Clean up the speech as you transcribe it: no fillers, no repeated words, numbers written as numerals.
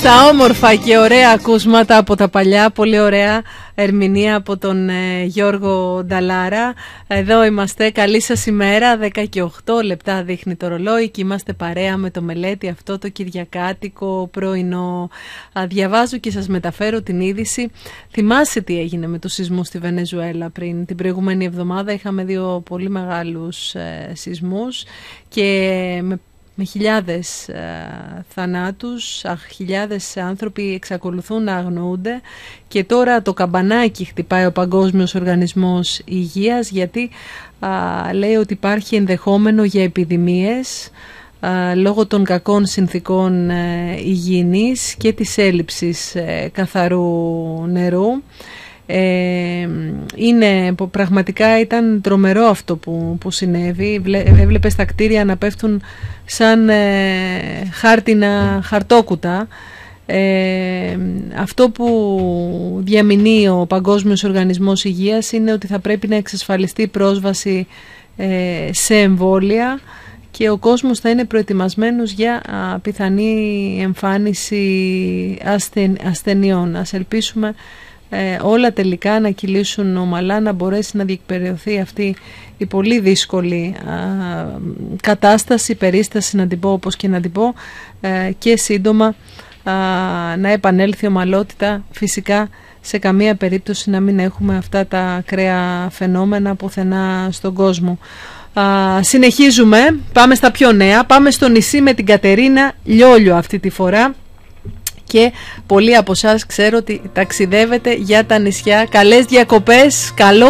Στα όμορφα και ωραία ακούσματα από τα παλιά, πολύ ωραία ερμηνεία από τον Γιώργο Νταλάρα. Εδώ είμαστε, καλή σας ημέρα, 10 και 8 λεπτά δείχνει το ρολόι και είμαστε παρέα με το μελέτη αυτό το κυριακάτικο πρωινό. Διαβάζω και σας μεταφέρω την είδηση. Θυμάσαι τι έγινε με τους σεισμούς στη Βενεζουέλα πριν την προηγούμενη εβδομάδα? Είχαμε δύο πολύ μεγάλους σεισμούς και με χιλιάδες θανάτους, χιλιάδες άνθρωποι εξακολουθούν να αγνοούνται και τώρα το καμπανάκι χτυπάει ο Παγκόσμιος Οργανισμός Υγείας, γιατί λέει ότι υπάρχει ενδεχόμενο για επιδημίες λόγω των κακών συνθήκων υγιεινής και της έλλειψης καθαρού νερού. Πραγματικά ήταν τρομερό αυτό που συνέβη. Έβλεπες τα κτίρια να πέφτουν σαν χάρτινα χαρτόκουτα. Αυτό που διαμηνεί ο Παγκόσμιος Οργανισμός Υγείας είναι ότι θα πρέπει να εξασφαλιστεί πρόσβαση σε εμβόλια και ο κόσμος θα είναι προετοιμασμένος για πιθανή εμφάνιση ασθενειών. Ας ελπίσουμε όλα τελικά να κυλήσουν ομαλά, να μπορέσει να διεκπεραιωθεί αυτή η πολύ δύσκολη κατάσταση, περίσταση να την πω όπως και να την πω, και σύντομα να επανέλθει ομαλότητα, φυσικά σε καμία περίπτωση να μην έχουμε αυτά τα ακραία φαινόμενα πουθενά στον κόσμο. Συνεχίζουμε, πάμε στα πιο νέα, πάμε στο νησί με την Κατερίνα Λιόλιο αυτή τη φορά. Και πολλοί από εσάς ξέρω ότι ταξιδεύετε για τα νησιά. Καλές διακοπές, καλό